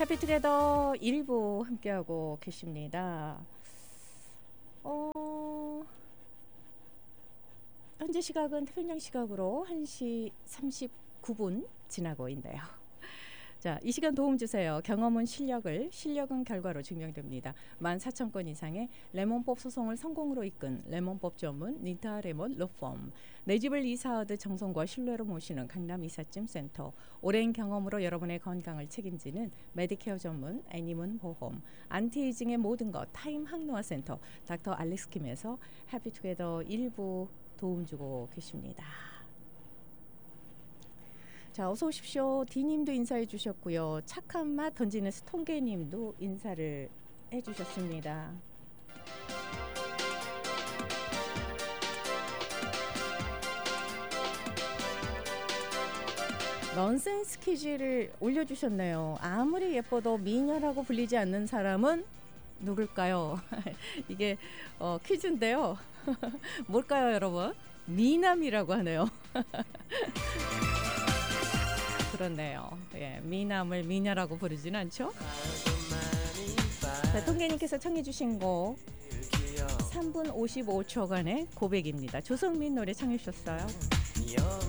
해피투게더 1부 함께하고 계십니다. 현재 시각은 태평양 시각으로 1시 39분 지나고 있네요. 자, 이 시간 도움 주세요. 경험은 실력은 결과로 증명됩니다. 14,000건 이상의 레몬법 소송을 성공으로 이끈 레몬법 전문 니타 레몬 로펌. 내 집을 이사하듯 정성과 신뢰로 모시는 강남 이삿짐 센터. 오랜 경험으로 여러분의 건강을 책임지는 메디케어 전문 애니문 보험. 안티에이징의 모든 것 타임 항노화 센터. 닥터 알렉스 킴에서 해피투게더 일부 도움 주고 계십니다. 자, 어서 오십시오. 디님도 인사해 주셨고요. 착한 맛 던지는 스톤게님도 인사를 해주셨습니다. 넌센스 퀴즈를 올려주셨네요. 아무리 예뻐도 미녀라고 불리지 않는 사람은 누굴까요? 이게 퀴즈인데요. 뭘까요, 여러분? 미남이라고 하네요. 그렇네요. 예, 미남을 미녀라고 부르진 않죠. 자, 통계님께서 청해 주신 곡 3분 55초간의 고백입니다. 조성민 노래 청해 주셨어요.